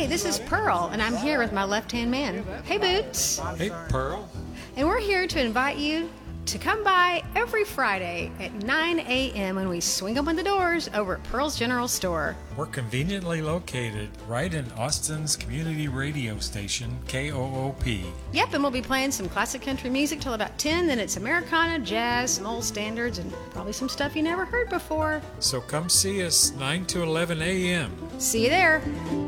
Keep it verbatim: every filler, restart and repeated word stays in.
Hey, this is Pearl, and I'm here with my left-hand man. Hey, Boots. Hey, Pearl. And we're here to invite you to come by every Friday at nine a.m. when we swing open the doors over at Pearl's General Store. We're conveniently located right in Austin's community radio station, K O O P. Yep, and we'll be playing some classic country music till about ten, then it's Americana, jazz, some old standards, and probably some stuff you never heard before. So come see us nine to eleven a.m. See you there.